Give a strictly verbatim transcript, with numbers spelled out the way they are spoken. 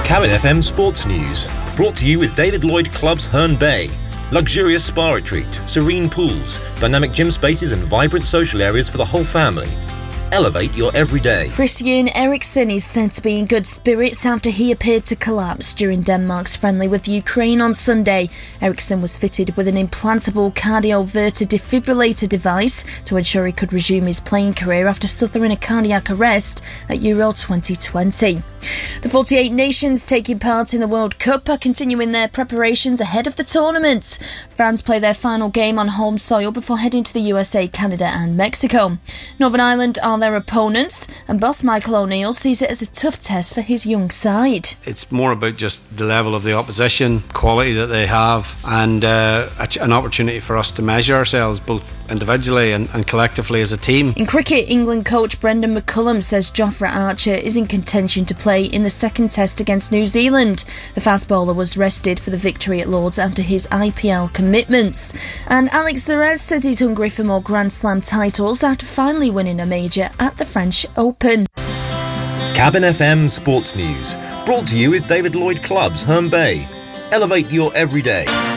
Cabin F M Sports News, brought to you with David Lloyd Clubs Herne Bay. Luxurious spa retreat, serene pools, dynamic gym spaces and vibrant social areas for the whole family. Elevate your everyday. Christian Eriksen is said to be in good spirits after he appeared to collapse during Denmark's friendly with Ukraine on Sunday. Eriksen was fitted with an implantable cardioverter defibrillator device to ensure he could resume his playing career after suffering a cardiac arrest at Euro twenty twenty. The forty-eight nations taking part in the World Cup are continuing their preparations ahead of the tournament. France play their final game on home soil before heading to the U S A, Canada and Mexico. Northern Ireland are their opponents, and boss Michael O'Neill sees it as a tough test for his young side. It's more about just the level of the opposition, quality that they have, and uh, an opportunity for us to measure ourselves both individually and, and collectively as a team. In cricket, England coach Brendan McCullum says Jofra Archer is in contention to play in the second test against New Zealand. The fast bowler was rested for the victory at Lord's after his I P L commitments. And Alex Zverev says he's hungry for more Grand Slam titles after finally winning a major at the French Open. Cabin F M Sports News, brought to you with David Lloyd Clubs Herne Bay. Elevate your everyday.